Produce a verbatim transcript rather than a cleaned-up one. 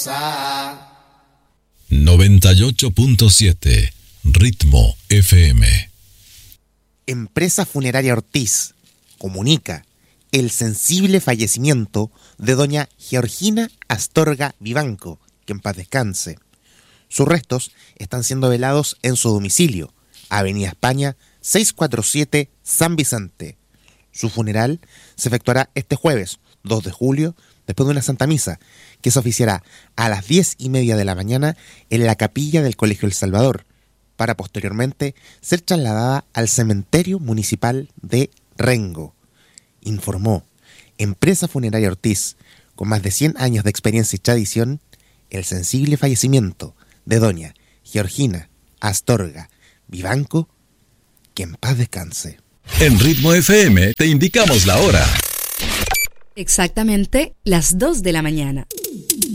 noventa y ocho punto siete Ritmo F M. Empresa Funeraria Ortiz comunica el sensible fallecimiento de doña Georgina Astorga Vivanco, que en paz descanse. Sus restos están siendo velados en su domicilio, Avenida España, seiscientos cuarenta y siete, San Vicente. Su funeral se efectuará este jueves, dos de julio, después de una Santa Misa, que se oficiará a las diez y media de la mañana en la capilla del Colegio El Salvador, para posteriormente ser trasladada al cementerio municipal de Rengo. Informó Empresa Funeraria Ortiz, con más de cien años de experiencia y tradición, el sensible fallecimiento de doña Georgina Astorga Vivanco, que en paz descanse. En Ritmo F M te indicamos la hora. Exactamente las dos de la mañana.